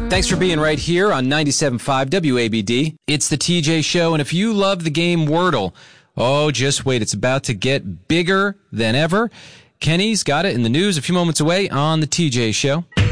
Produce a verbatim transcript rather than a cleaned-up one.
Thanks for being right here on ninety-seven point five W A B D. It's the T J Show, and if you love the game Wordle, oh, just wait. It's about to get bigger than ever. Kenny's got it in the news a few moments away on the T J Show.